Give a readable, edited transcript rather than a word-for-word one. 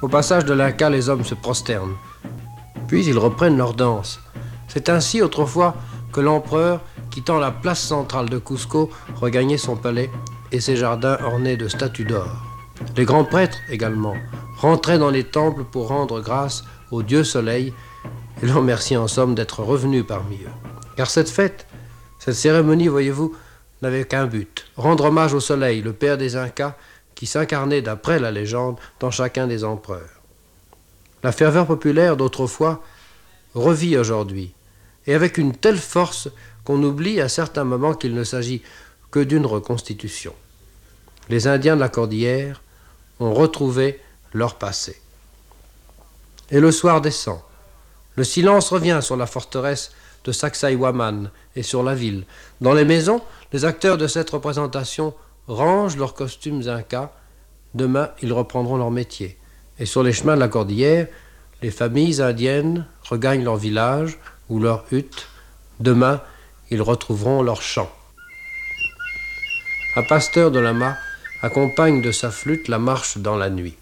Au passage de l'Inca, les hommes se prosternent. Puis ils reprennent leur danse. C'est ainsi autrefois que l'empereur, quittant la place centrale de Cusco, regagnait son palais et ses jardins ornés de statues d'or. Les grands prêtres également rentraient dans les temples pour rendre grâce au dieu soleil et leur remercier en somme d'être revenus parmi eux. Car cette fête, cette cérémonie, voyez-vous, n'avait qu'un but, rendre hommage au soleil, le père des Incas, qui s'incarnait d'après la légende dans chacun des empereurs. La ferveur populaire d'autrefois revit aujourd'hui, et avec une telle force qu'on oublie à certains moments qu'il ne s'agit que d'une reconstitution. Les Indiens de la Cordillère ont retrouvé leur passé. Et le soir descend. Le silence revient sur la forteresse de Sacsayhuaman et sur la ville. Dans les maisons, les acteurs de cette représentation rangent leurs costumes incas. Demain, ils reprendront leur métier. Et sur les chemins de la Cordillère, les familles indiennes regagnent leur village ou leur hutte. Demain, ils retrouveront leur chant. Un pasteur de Lama accompagne de sa flûte la marche dans la nuit.